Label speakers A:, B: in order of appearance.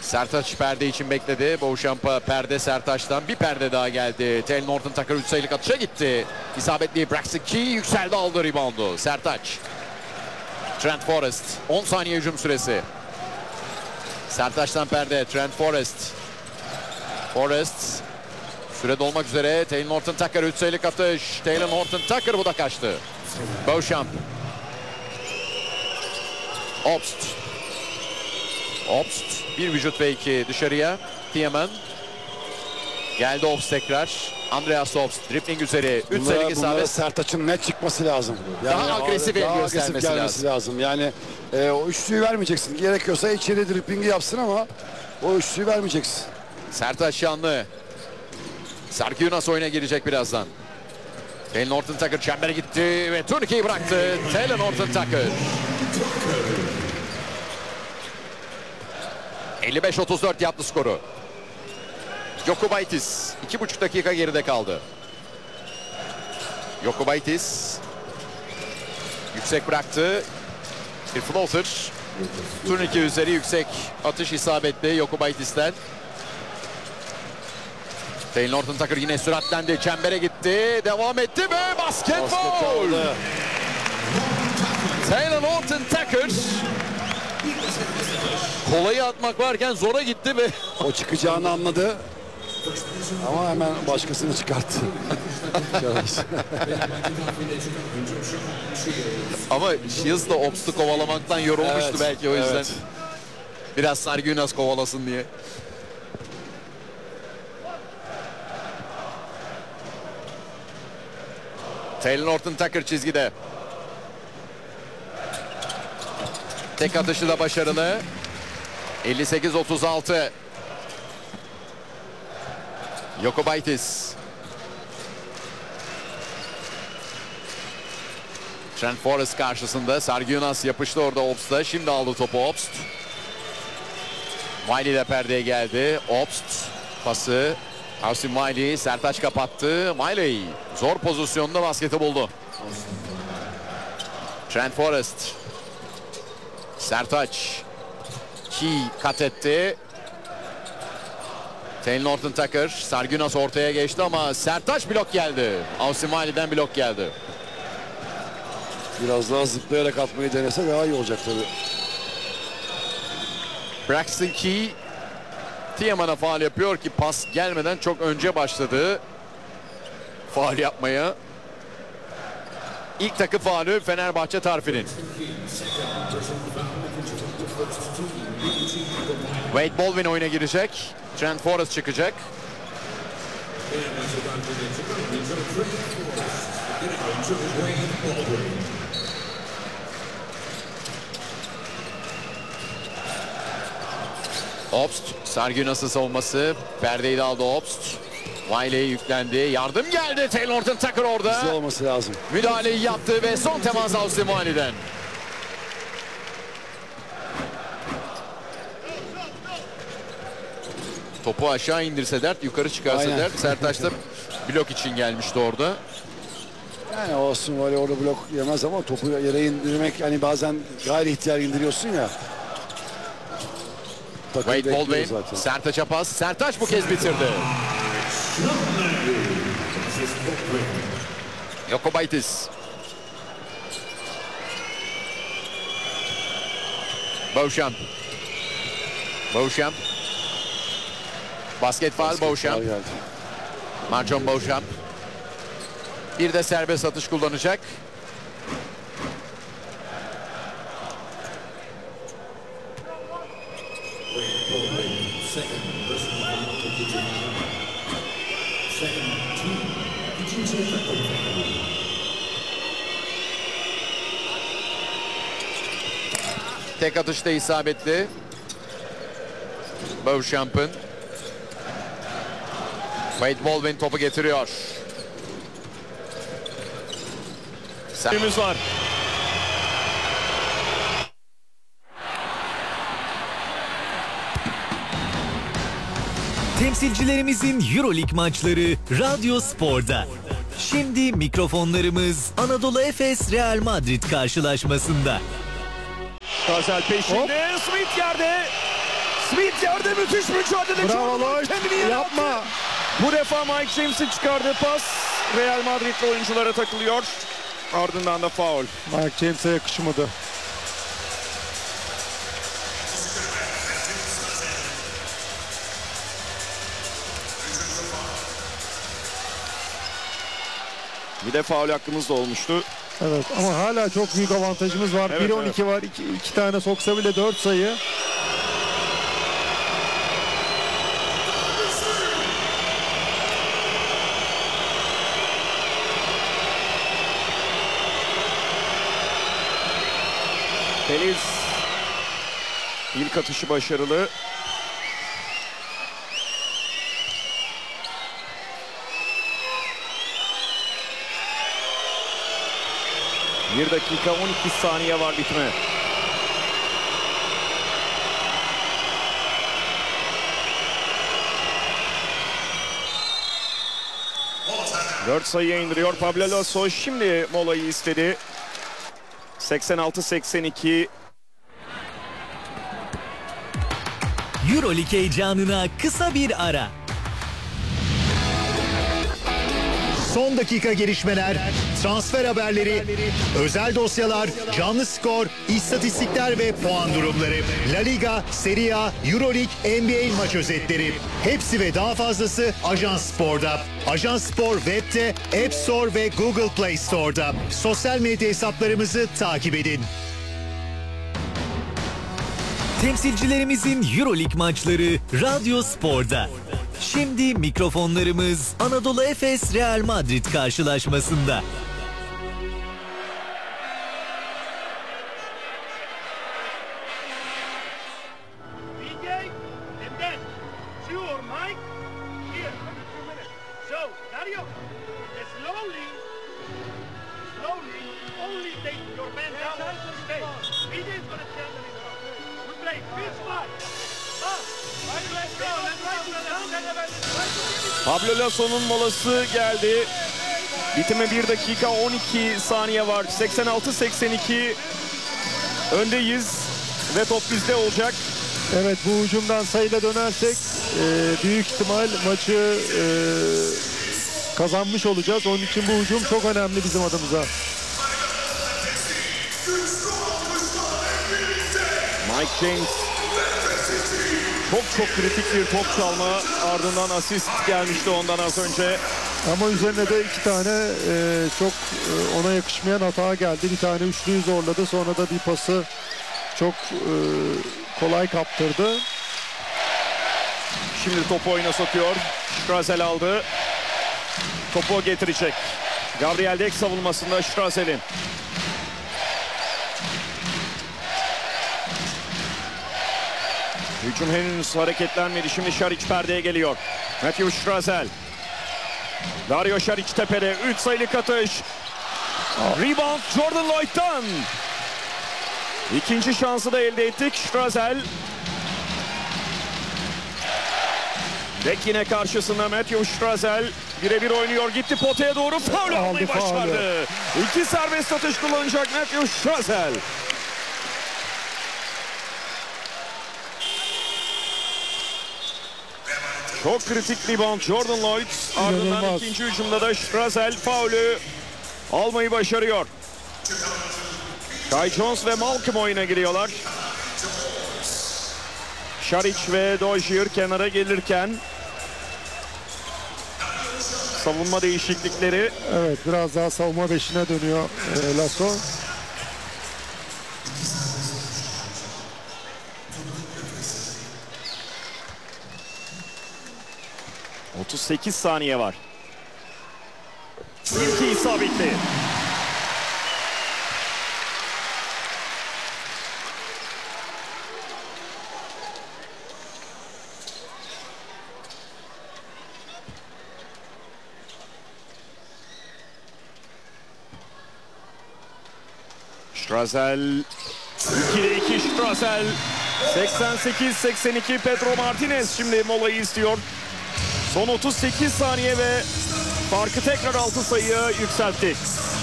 A: Sertaç perde için bekledi. Beauchamp'a perde Sertaç'tan. Bir perde daha geldi. Taylor Norton Tucker 3 sayılık atışa gitti. İsabetli Braxton Key yükseldi, aldı reboundu. Sertaç. Trent Forrest. 10 saniye hücum süresi. Sertaç'tan perde. Trent Forrest. Forrest. Süre dolmak üzere. Taylor Norton Tucker 3 sayılık atış. Taylor Norton Tucker bu da kaçtı. Beauchamp. Obst. Obst. Bir vücut ve iki dışarıya. Tiemann. Geldi Obst tekrar. Andreas Obst. Dribbling üzeri. 3 sayılık isabet.
B: Sertaç'ın net çıkması lazım.
A: Yani daha agresif
B: gelmesi lazım. Yani o üçlüyü vermeyeceksin. Gerekiyorsa içeri dribblingi yapsın ama o üçlüyü vermeyeceksin.
A: Sertaç Şanlı. Sarkıunas oyuna girecek birazdan. Taylor Norton Tucker çembere gitti ve turnikeyi bıraktı. Taylor Norton Tucker. 55-34 yaptı skoru. Jokubaitis 2,5 dakika geride kaldı. Jokubaitis yüksek bıraktı. Bir floater. Turnike üzeri yüksek atış isabetli Jokubaitis'ten. Taylor Norton Tucker yine süratlendi. Çembere gitti. Devam etti ve basketbol. Taylor Norton Tucker kolayı atmak varken zora gitti ve
B: o çıkacağını anladı. Ama hemen başkasını çıkarttı.
A: Ama Shields da Obst'u kovalamaktan yorulmuştu, evet, belki o yüzden. Evet. Biraz Sarkıunas kovalasın diye. Taylor Norton Tucker çizgide. Tek atışı da başarılı. 58-36. Jokubaitis. Trent Forrest karşısında. Sarkıunas yapıştı orada Obst'a. Şimdi aldı topu Obst. Wiley de perdeye geldi. Obst pası. Austin Wiley. Sertaç kapattı. Wiley zor pozisyonda basketi buldu. Trent Forrest. Sertaç. Key kat etti. Taylor Norton Tucker. Sarkıunas ortaya geçti ama Sertaç blok geldi. Austin Wiley'den blok geldi.
B: Biraz daha zıplayarak atmayı denese daha iyi olacak tabii.
A: Braxton Key Tiemann'a faul yapıyor ki pas gelmeden çok önce başladı faul yapmaya. İlk takı faulü Fenerbahçe tarafının. Wade Baldwin oyuna girecek. Trent Forrest çıkacak. Obst, Sarkıunas'ın savunması. Perdeyi de aldı Obst. Wiley yüklendi. Yardım geldi. Taylor Norton Tucker orada.
B: Hızlı olması lazım.
A: Müdahaleyi yaptı ve son temas Austin Wiley'den. Topu aşağı indirse dert, yukarı çıkarsa aynen dert. Sertaç da blok için gelmişti orada.
B: Yani olsun, böyle orada blok yemez ama topu yere indirmek, hani bazen gayri ihtiyar indiriyorsun ya.
A: Wade Baldwin, Sertaç'a pas. Sertaç bu kez bitirdi. Jokubaitis. Beauchamp. Beauchamp. Basket faul Beauchamp. Marjon Beauchamp. Bir de serbest atış kullanacak. Tek atışta isabetli. Beauchamp'ın. Wade Baldwin topu getiriyor. Serimiz var.
C: Temsilcilerimizin EuroLeague maçları Radyo Spor'da. Şimdi mikrofonlarımız Anadolu Efes Real Madrid karşılaşmasında.
A: Gazel peşinde. Smith yerde.
D: Smith yerde müthiş mücadele.
E: Bravo Lloyd.
D: Kendini yere
E: Yapma.
D: attı. Bu defa Mike James'in çıkardığı pas Real Madrid'li oyunculara takılıyor. Ardından da faul.
E: Mike James'e yakışmadı.
D: Bir de faul hakkımız da olmuştu.
E: Evet ama hala çok büyük avantajımız var.
D: Evet,
E: 1-12 var. 2 tane soksa bile 4 sayı.
D: Feliz ilk atışı başarılı. Bir dakika 12 saniye var bitme. Dört sayıya indiriyor Pablo Lasso. Şimdi molayı istedi. 86-82.
C: Euroleague heyecanına kısa bir ara.
F: Son dakika gelişmeler, transfer haberleri, özel dosyalar, canlı skor, istatistikler ve puan durumları. La Liga, Serie A, Euroleague, NBA maç özetleri. Hepsi ve daha fazlası Ajans Spor'da. Ajans Spor web'te, App Store ve Google Play Store'da. Sosyal medya hesaplarımızı takip edin.
C: Temsilcilerimizin Euroleague maçları Radyo Spor'da. Şimdi mikrofonlarımız Anadolu Efes Real Madrid karşılaşmasında.
G: DJ, and then sure, Mike. Here, 22 minutes. So, Dario, slowly, only take your man down. Stay. DJ is gonna stand the lead. We play pitch back. Let's go.
D: Pablo Lasso'nun molası geldi. Bitime 1 dakika 12 saniye var. 86-82 öndeyiz ve top bizde olacak.
E: Evet, bu hücumdan sayıyla dönersek büyük ihtimal maçı kazanmış olacağız. Onun için bu hücum çok önemli bizim adımıza.
D: Mike James çok kritik bir top çalma, ardından asist gelmişti ondan az önce.
E: Ama üzerine de 2 tane çok ona yakışmayan hata geldi. Bir tane üçlüyü zorladı. Sonra da bir pası çok kolay kaptırdı.
D: Şimdi topu oyuna sokuyor. Strazel aldı. Topu o getirecek. Gabriel Deck savunmasında Strazel'in. Hücum henüz hareketlenmedi. Şimdi Šarić perdeye geliyor. Matthew Strazel. Dario Šarić tepede. 3 sayılık atış. Rebound Jordan Lloyd'dan. İkinci şansı da elde ettik. Strazel. Deck yine karşısında Matthew Strazel. Birebir oynuyor. Gitti potaya doğru. Faul almayı başardı. 2 serbest atış kullanacak Matthew Strazel. Çok kritik rebound Jordan Lloyd. Ardından
E: İnanılmaz.
D: ikinci hücumda da Strazel faulü almayı başarıyor. Kai Jones ve Malcolm oyuna giriyorlar. Šarić ve Dozier kenara gelirken savunma değişiklikleri.
E: Evet, biraz daha savunma beşine dönüyor Lasso.
D: — 38 saniye var. İlki isabetli. Strazel 2'de 2 Strazel. 88-82 Pedro Martinez şimdi molayı istiyor. Son 38 saniye ve farkı tekrar 6 sayıya yükselttik.